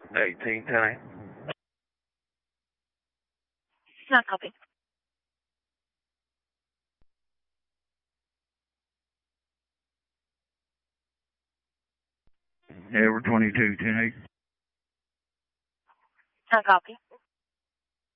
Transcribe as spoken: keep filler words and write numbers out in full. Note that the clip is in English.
eighteen ten. Not copy. Edward twenty-two ten eight. Not copy.